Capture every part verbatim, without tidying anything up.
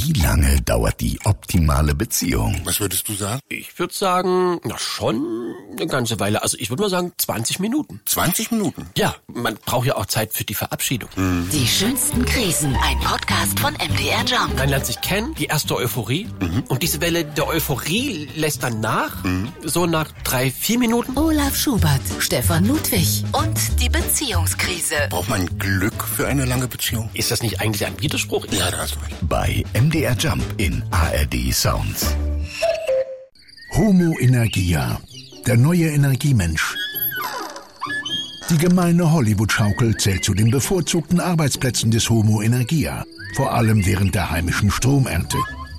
Wie lange dauert die optimale Beziehung? Was würdest du sagen? Ich würde sagen, na schon eine ganze Weile. Also ich würde mal sagen zwanzig Minuten. zwanzig Minuten? Ja, man braucht ja auch Zeit für die Verabschiedung. Mhm. Die schönsten Krisen, ein Podcast von M D R Jump. Man lernt sich kennen, die erste Euphorie. Mhm. Und diese Welle der Euphorie lässt dann nach, mhm. so nach drei, vier Minuten. Olaf Schubert, Stefan Ludwig und die Beziehungskrise. Braucht man Glück für eine lange Beziehung? Ist das nicht eigentlich ein Widerspruch? Ja, da hast du recht. Bei M D R Jump in A R D Sounds. Homo Energia, der neue Energiemensch. Die gemeine Hollywood-Schaukel zählt zu den bevorzugten Arbeitsplätzen des Homo Energia, vor allem während der heimischen Stromernte.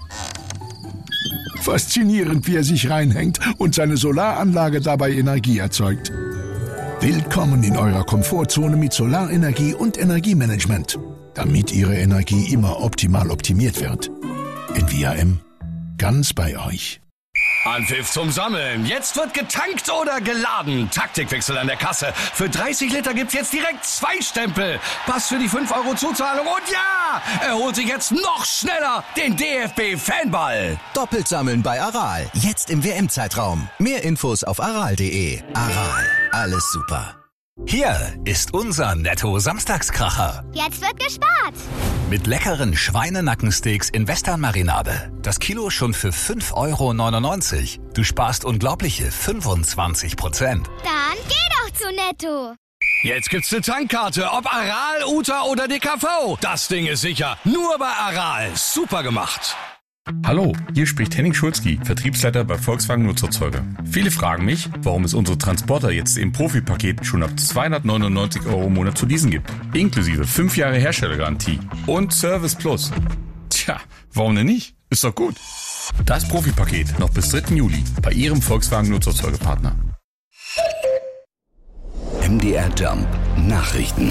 Faszinierend, wie er sich reinhängt und seine Solaranlage dabei Energie erzeugt. Willkommen in eurer Komfortzone mit Solarenergie und Energiemanagement, damit Ihre Energie immer optimal optimiert wird. In V R M, ganz bei euch. Anpfiff zum Sammeln. Jetzt wird getankt oder geladen. Taktikwechsel an der Kasse. Für dreißig Liter gibt's jetzt direkt zwei Stempel. Pass für die fünf Euro Zuzahlung. Und ja, er holt sich jetzt noch schneller den D F B-Fanball. Doppelt sammeln bei Aral. Jetzt im W M-Zeitraum. Mehr Infos auf aral punkt de. Aral. Alles super. Hier ist unser Netto-Samstagskracher. Jetzt wird gespart. Mit leckeren Schweinenackensteaks in Western-Marinade. Das Kilo schon für fünf Euro neunundneunzig. Du sparst unglaubliche fünfundzwanzig Prozent. Dann geh doch zu Netto. Jetzt gibt's eine Tankkarte, ob Aral, U T A oder D K V. Das Ding ist sicher. Nur bei Aral. Super gemacht. Hallo, hier spricht Henning Schulzki, Vertriebsleiter bei Volkswagen Nutzerzeuger. Viele fragen mich, warum es unsere Transporter jetzt im Profipaket schon ab zweihundertneunundneunzig Euro im Monat zu leasen gibt. Inklusive fünf Jahre Herstellergarantie und Service Plus. Tja, warum denn nicht? Ist doch gut. Das Profipaket noch bis dritten Juli bei Ihrem Volkswagen Nutzerzeugerpartner. M D R Jump Nachrichten.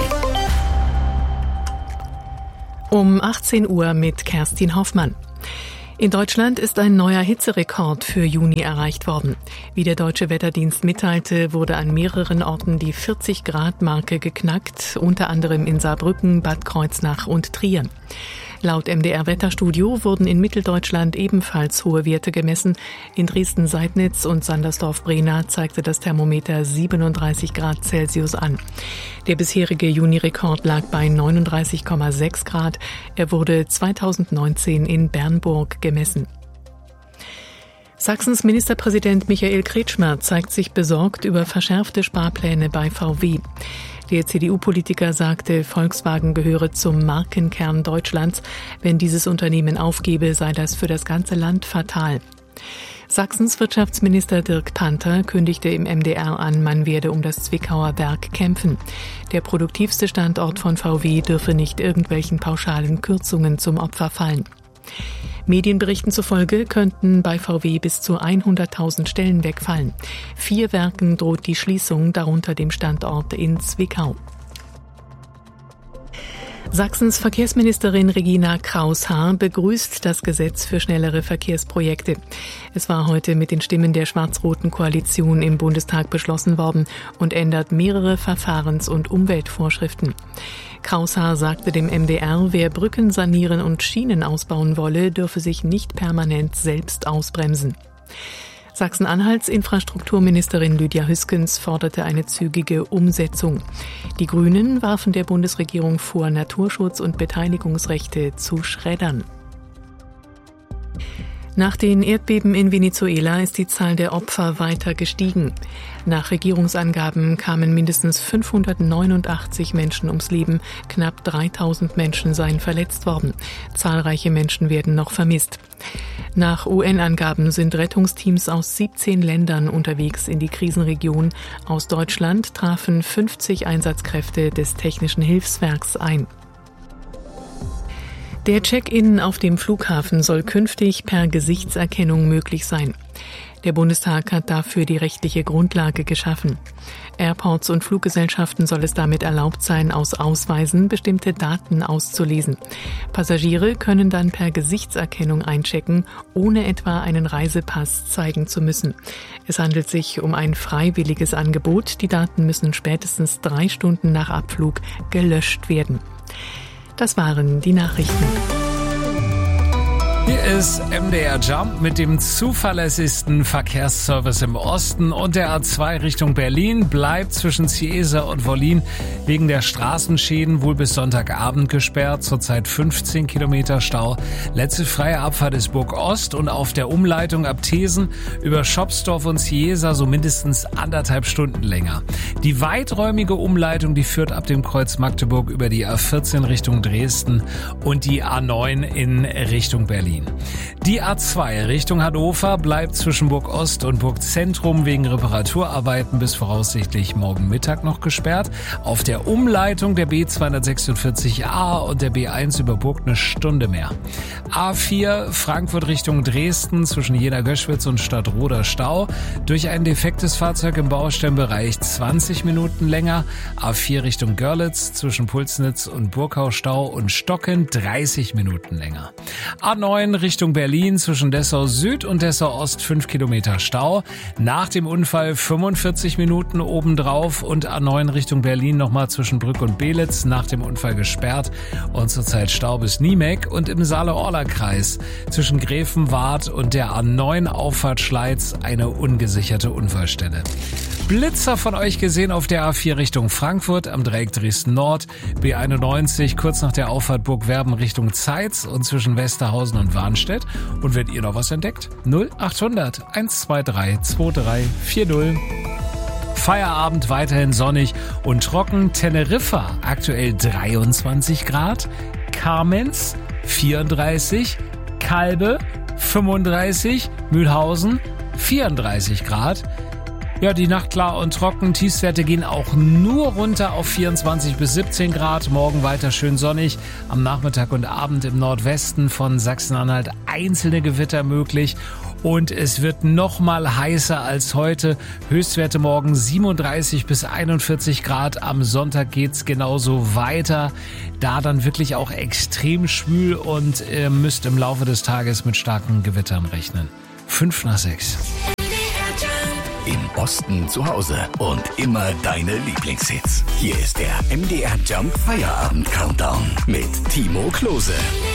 Um achtzehn Uhr mit Kerstin Hoffmann. In Deutschland ist ein neuer Hitzerekord für Juni erreicht worden. Wie der Deutsche Wetterdienst mitteilte, wurde an mehreren Orten die vierzig Grad Marke geknackt, unter anderem in Saarbrücken, Bad Kreuznach und Trier. Laut M D R Wetterstudio wurden in Mitteldeutschland ebenfalls hohe Werte gemessen. In Dresden-Seidnitz und Sandersdorf-Brena zeigte das Thermometer siebenunddreißig Grad Celsius an. Der bisherige Juni-Rekord lag bei neununddreißig Komma sechs Grad. Er wurde zweitausendneunzehn in Bernburg gemessen. Sachsens Ministerpräsident Michael Kretschmer zeigt sich besorgt über verschärfte Sparpläne bei V W. Der C D U-Politiker sagte, Volkswagen gehöre zum Markenkern Deutschlands. Wenn dieses Unternehmen aufgebe, sei das für das ganze Land fatal. Sachsens Wirtschaftsminister Dirk Panther kündigte im M D R an, man werde um das Zwickauer Werk kämpfen. Der produktivste Standort von V W dürfe nicht irgendwelchen pauschalen Kürzungen zum Opfer fallen. Medienberichten zufolge könnten bei V W bis zu hunderttausend Stellen wegfallen. Vier Werken droht die Schließung, darunter dem Standort in Zwickau. Sachsens Verkehrsministerin Regina Kraus-Haar begrüßt das Gesetz für schnellere Verkehrsprojekte. Es war heute mit den Stimmen der schwarz-roten Koalition im Bundestag beschlossen worden und ändert mehrere Verfahrens- und Umweltvorschriften. Kraus-Haar sagte dem M D R, wer Brücken sanieren und Schienen ausbauen wolle, dürfe sich nicht permanent selbst ausbremsen. Sachsen-Anhalts Infrastrukturministerin Lydia Hüskens forderte eine zügige Umsetzung. Die Grünen warfen der Bundesregierung vor, Naturschutz und Beteiligungsrechte zu schreddern. Nach den Erdbeben in Venezuela ist die Zahl der Opfer weiter gestiegen. Nach Regierungsangaben kamen mindestens fünfhundertneunundachtzig Menschen ums Leben, knapp dreitausend Menschen seien verletzt worden. Zahlreiche Menschen werden noch vermisst. Nach U N-Angaben sind Rettungsteams aus siebzehn Ländern unterwegs in die Krisenregion. Aus Deutschland trafen fünfzig Einsatzkräfte des Technischen Hilfswerks ein. Der Check-in auf dem Flughafen soll künftig per Gesichtserkennung möglich sein. Der Bundestag hat dafür die rechtliche Grundlage geschaffen. Airports und Fluggesellschaften soll es damit erlaubt sein, aus Ausweisen bestimmte Daten auszulesen. Passagiere können dann per Gesichtserkennung einchecken, ohne etwa einen Reisepass zeigen zu müssen. Es handelt sich um ein freiwilliges Angebot. Die Daten müssen spätestens drei Stunden nach Abflug gelöscht werden. Das waren die Nachrichten. Hier ist M D R Jump mit dem zuverlässigsten Verkehrsservice im Osten und der A zwei Richtung Berlin bleibt zwischen Cieza und Wollin wegen der Straßenschäden wohl bis Sonntagabend gesperrt. Zurzeit fünfzehn Kilometer Stau. Letzte freie Abfahrt ist Burg Ost und auf der Umleitung ab Thesen über Schopsdorf und Cieza so mindestens anderthalb Stunden länger. Die weiträumige Umleitung, die führt ab dem Kreuz Magdeburg über die A vierzehn Richtung Dresden und die A neun in Richtung Berlin. Die A zwei Richtung Hannover bleibt zwischen Burg Ost und Burg Zentrum wegen Reparaturarbeiten bis voraussichtlich morgen Mittag noch gesperrt. Auf der Umleitung der B zweihundertsechsundvierzig A und der B eins über Burg eine Stunde mehr. A vier Frankfurt Richtung Dresden zwischen Jena-Göschwitz und Stadtroda Stau. Durch ein defektes Fahrzeug im Baustellenbereich zwanzig Minuten länger. A vier Richtung Görlitz zwischen Pulsnitz und Burkau Stau und Stocken dreißig Minuten länger. A neun Richtung Berlin zwischen Dessau Süd und Dessau Ost fünf Kilometer Stau. Nach dem Unfall fünfundvierzig Minuten obendrauf und A neun Richtung Berlin nochmal zwischen Brück und Belitz nach dem Unfall gesperrt und zurzeit Stau bis Niemek und im Saale-Orla-Kreis zwischen Gräfenwart und der A neun Auffahrt Schleiz eine ungesicherte Unfallstelle. Blitzer von euch gesehen auf der A vier Richtung Frankfurt am Dreieck Dresden Nord, B einundneunzig kurz nach der Auffahrt Burgwerben Richtung Zeitz und zwischen Westerhausen und Warnstedt. Und wenn ihr noch was entdeckt, null achthundert eins zwei drei zwei drei vier null. Feierabend weiterhin sonnig und trocken. Teneriffa aktuell dreiundzwanzig Grad, Kamenz vierunddreißig, Kalbe fünfunddreißig, Mühlhausen vierunddreißig Grad. Ja, die Nacht klar und trocken. Tiefstwerte gehen auch nur runter auf vierundzwanzig bis siebzehn Grad. Morgen weiter schön sonnig. Am Nachmittag und Abend im Nordwesten von Sachsen-Anhalt einzelne Gewitter möglich. Und es wird noch mal heißer als heute. Höchstwerte morgen siebenunddreißig bis einundvierzig Grad. Am Sonntag geht's genauso weiter. Da dann wirklich auch extrem schwül und ihr müsst im Laufe des Tages mit starken Gewittern rechnen. fünf nach sechs. Im Osten zu Hause und immer deine Lieblingshits. Hier ist der M D R Jump Feierabend Countdown mit Timo Klose.